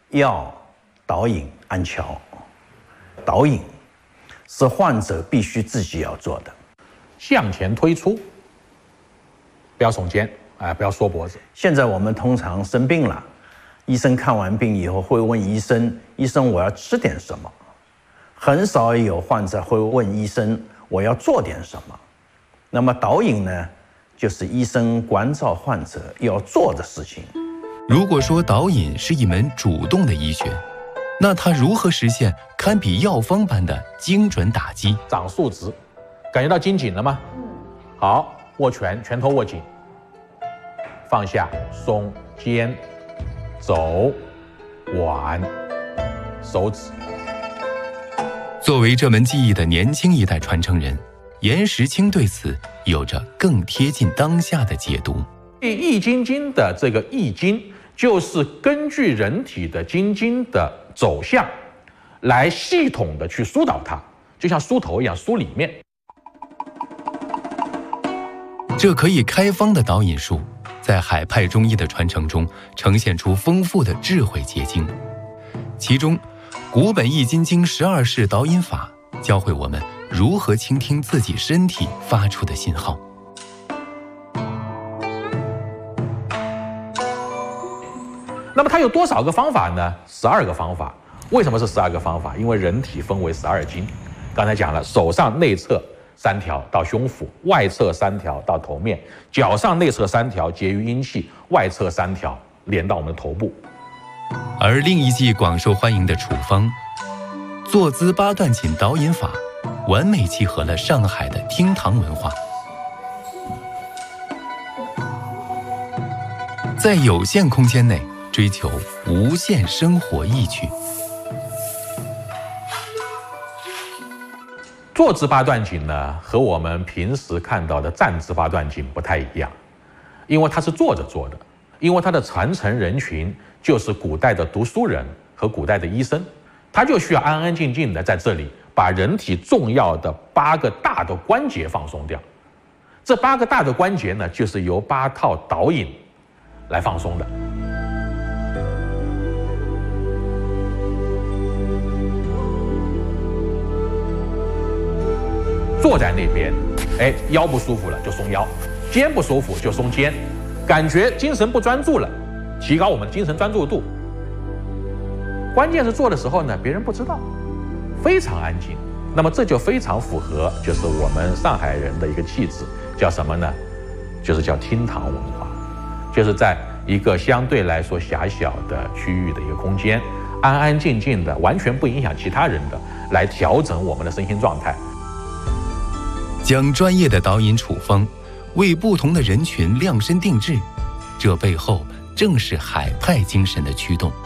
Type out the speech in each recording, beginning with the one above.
要导引安瞧。导引是患者必须自己要做的。 向前推出，不要耸肩，不要缩脖子。 现在我们通常生病了，医生看完病以后会问医生：“医生，我要吃点什么？”很少有患者会问医生：“我要做点什么？”那么导引呢，就是医生关照患者要做的事情。 如果说导引是一门主动的医学，那它如何实现堪比药方般的精准打击？ 掌竖直，感觉到筋紧了吗？好，握拳，拳头握紧，放下，松肩，肘，腕，手指。 作为这门技艺的年轻一代传承人，严时清对此有着更贴近当下的解读。 易筋经的这个易经，就是根据人体的经的走向，来系统的去疏导它，就像梳头一样梳里面。 这可以开方的导引术，在海派中医的传承中呈现出丰富的智慧结晶。其中，古本易筋经12式导引法教会我们如何倾听自己身体发出的信号。 那么它有多少个方法呢？12个方法。为什么是12个方法？因为人体分为12经。刚才讲了，手上内侧3条到胸腹，外侧3条到头面，脚上内侧3条结于阴气，外侧3条连到我们的头部。 而另一剂广受欢迎的处方坐姿8段锦导引法，完美契合了上海的厅堂文化。在有限空间内追求无限生活意趣。 坐姿8段锦呢，和我们平时看到的站姿8段锦不太一样，因为它是坐着做的，因为它的传承人群就是古代的读书人和古代的医生，他就需要安安静静的在这里把人体重要的8个大的关节放松掉。这8个大的关节呢，就是由8套导引来放松的。坐在那边，腰不舒服了就松腰，肩不舒服就松肩，感觉精神不专注了，提高我们精神专注度。关键是做的时候呢，别人不知道，非常安静。那么这就非常符合就是我们上海人的一个气质，叫什么呢？就是叫厅堂文化，就是在一个相对来说狭小的区域的一个空间，安安静静的，完全不影响其他人的，来调整我们的身心状态。 将专业的导引处方为不同的人群量身定制，这背后正是海派精神的驱动。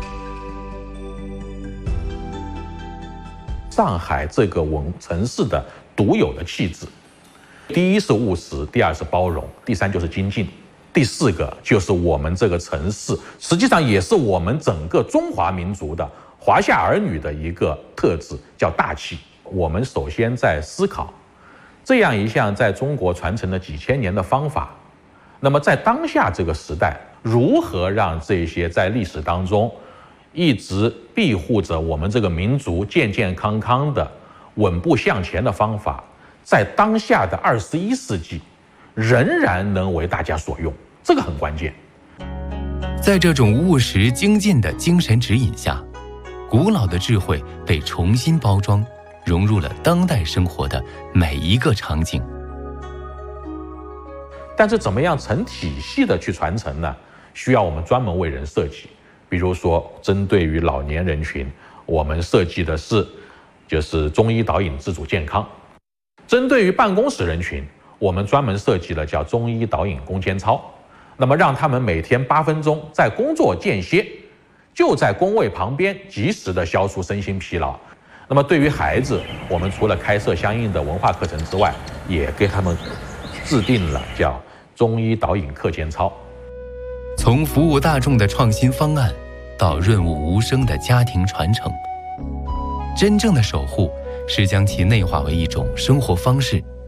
上海这个城市的独有的气质，第一是务实，第二是包容，第三就是精进，第4个就是我们这个城市，实际上也是我们整个中华民族的华夏儿女的一个特质，叫大气。我们首先在思考这样一项在中国传承了几千年的方法，那么在当下这个时代，如何让这些在历史当中一直庇护着我们这个民族健健康康的稳步向前的方法，在当下的21世纪仍然能为大家所用，这个很关键。 在这种务实精进的精神指引下，古老的智慧被重新包装，融入了当代生活的每一个场景。 但是怎么样成体系的去传承呢？需要我们专门为人设计。比如说针对于老年人群，我们设计的是就是中医导引自主健康。针对于办公室人群，我们专门设计了叫中医导引攻坚操，那么让他们每天8分钟在工作间歇，就在工位旁边及时的消除身心疲劳。那么对于孩子，我们除了开设相应的文化课程之外，也给他们制定了叫中医导引课间操。 从服务大众的创新方案到润物无声的家庭传承，真正的守护是将其内化为一种生活方式，